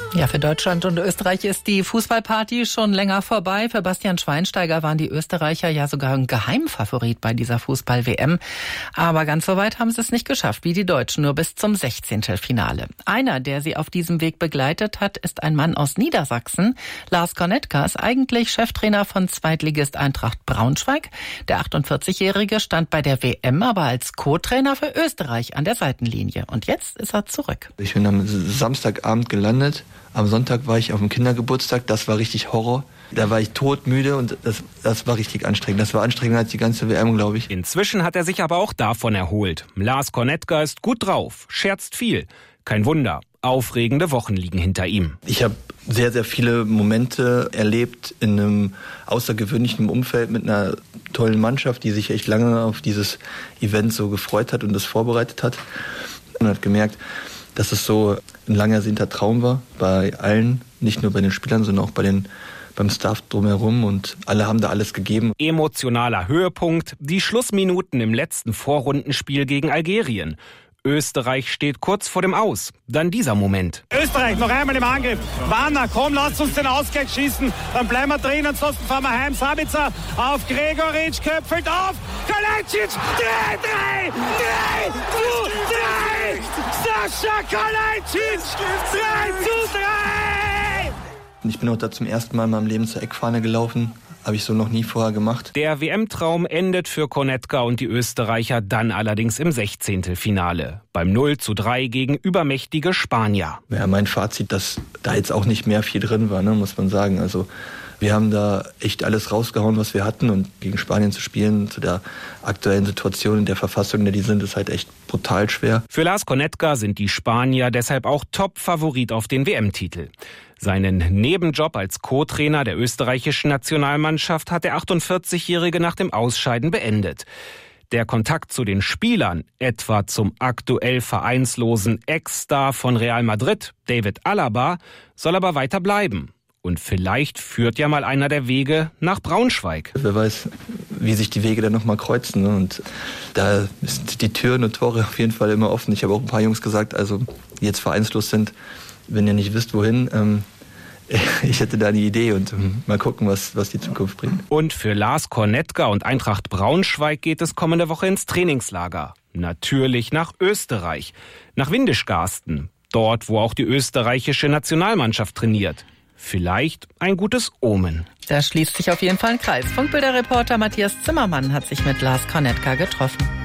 Ja, für Deutschland und Österreich ist die Fußballparty schon länger vorbei. Für Bastian Schweinsteiger waren die Österreicher ja sogar ein Geheimfavorit bei dieser Fußball-WM. Aber ganz so weit haben sie es nicht geschafft, wie die Deutschen, nur bis zum 16. Finale. Einer, der sie auf diesem Weg begleitet hat, ist ein Mann aus Niedersachsen. Lars Kornetka ist eigentlich Cheftrainer von Zweitligist Eintracht Braunschweig. Der 48-Jährige stand bei der WM aber als Co-Trainer für Österreich an der Seitenlinie. Und jetzt ist er zurück. Ich bin am Samstagabend gelandet. Am Sonntag war ich auf dem Kindergeburtstag, das war richtig Horror. Da war ich todmüde und das war richtig anstrengend. Das war anstrengender als die ganze WM, glaube ich. Inzwischen hat er sich aber auch davon erholt. Lars Kornetka ist gut drauf, scherzt viel. Kein Wunder, aufregende Wochen liegen hinter ihm. Ich habe sehr, sehr viele Momente erlebt in einem außergewöhnlichen Umfeld mit einer tollen Mannschaft, die sich echt lange auf dieses Event so gefreut hat und das vorbereitet hat. Und hat gemerkt, dass es so ein lang ersehnter Traum war bei allen, nicht nur bei den Spielern, sondern auch beim Staff drumherum, und alle haben da alles gegeben. Emotionaler Höhepunkt, die Schlussminuten im letzten Vorrundenspiel gegen Algerien. Österreich steht kurz vor dem Aus. Dann dieser Moment. Österreich noch einmal im Angriff. Warner, komm, lasst uns den Ausgleich schießen. Dann bleiben wir drin, ansonsten fahren wir heim. Sabitzer auf Gregoritsch, köpfelt auf. Kalajdzic, 3! Sascha Kalajdzic, 3:3! Ich bin auch da zum ersten Mal in meinem Leben zur Eckfahne gelaufen. Habe ich so noch nie vorher gemacht. Der WM-Traum endet für Kornetka und die Österreicher dann allerdings im 16. Finale. Beim 0:3 gegen übermächtige Spanier. Ja, mein Fazit, dass da jetzt auch nicht mehr viel drin war, muss man sagen. Also wir haben da echt alles rausgehauen, was wir hatten. Und gegen Spanien zu spielen, zu der aktuellen Situation, in der Verfassung, in der die sind, ist halt echt brutal schwer. Für Lars Kornetka sind die Spanier deshalb auch Top-Favorit auf den WM-Titel. Seinen Nebenjob als Co-Trainer der österreichischen Nationalmannschaft hat der 48-Jährige nach dem Ausscheiden beendet. Der Kontakt zu den Spielern, etwa zum aktuell vereinslosen Ex-Star von Real Madrid, David Alaba, soll aber weiter bleiben. Und vielleicht führt ja mal einer der Wege nach Braunschweig. Wer weiß, wie sich die Wege dann nochmal kreuzen. Und da sind die Türen und Tore auf jeden Fall immer offen. Ich habe auch ein paar Jungs gesagt, also die jetzt vereinslos sind, wenn ihr nicht wisst, wohin, ich hätte da eine Idee und mal gucken, was die Zukunft bringt. Und für Lars Kornetka und Eintracht Braunschweig geht es kommende Woche ins Trainingslager. Natürlich nach Österreich, nach Windischgarsten, dort, wo auch die österreichische Nationalmannschaft trainiert. Vielleicht ein gutes Omen. Da schließt sich auf jeden Fall ein Kreis. Funkbilder-Reporter Matthias Zimmermann hat sich mit Lars Kornetka getroffen.